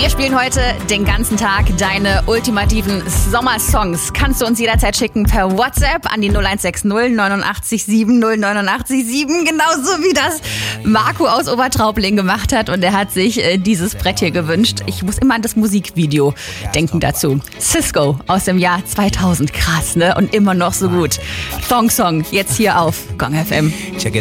Wir spielen heute den ganzen Tag deine ultimativen Sommersongs. Kannst du uns jederzeit schicken per WhatsApp an die 0160 89 7 089 7. Genauso wie das Marco aus Obertraubling gemacht hat. Und er hat sich dieses Brett hier gewünscht. Ich muss immer an das Musikvideo denken dazu. Cisco aus dem Jahr 2000. Krass, ne? Und immer noch so gut. Thong Song jetzt hier auf Gong FM. Check it